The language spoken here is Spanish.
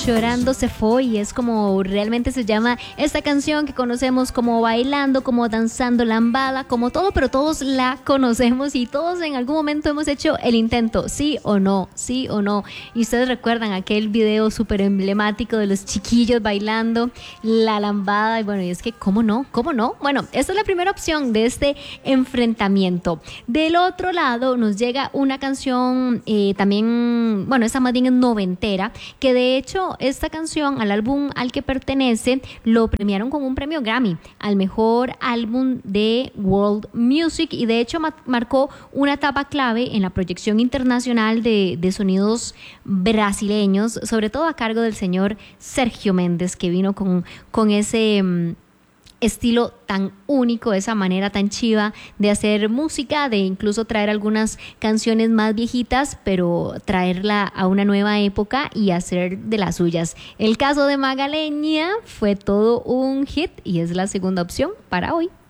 Llorando se fue, y es como realmente se llama esta canción que conocemos como Bailando, como Danzando Lambada, como todo, pero todos la conocemos y todos en algún momento hemos hecho el intento, sí o no, sí o no. Y ustedes recuerdan aquel video súper emblemático de los chiquillos bailando la lambada, y bueno, y es que ¿cómo no? ¿Cómo no? Bueno, esta es la primera opción de este enfrentamiento. Del otro lado nos llega una canción también, bueno, esta más bien es noventera, que de hecho esta canción, al álbum al que pertenece, lo premiaron con un premio Grammy al mejor álbum de World Music, y de hecho marcó una etapa clave en la proyección internacional de sonidos brasileños, sobre todo a cargo del señor Sergio Méndez, que vino con ese estilo tan único, esa manera tan chiva de hacer música, de incluso traer algunas canciones más viejitas, pero traerla a una nueva época y hacer de las suyas. El caso de Magaleña fue todo un hit y es la segunda opción para hoy.